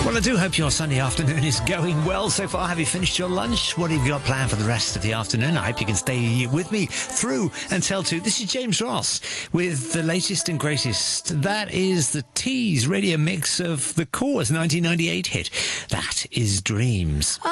Well, I do hope your Sunday afternoon is going well so far. Have you finished your lunch? What have you got planned for the rest of the afternoon? I hope you can stay with me through until 2. This is James Ross with the latest and greatest. That is the Tease radio mix of the Cause 1998 hit. That is Dreams.